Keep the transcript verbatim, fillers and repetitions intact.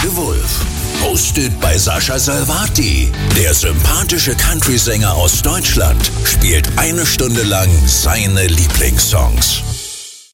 The Wolf. Hosted bei Sascha Salvati. Der sympathische Country-Sänger aus Deutschland spielt eine Stunde lang seine Lieblingssongs.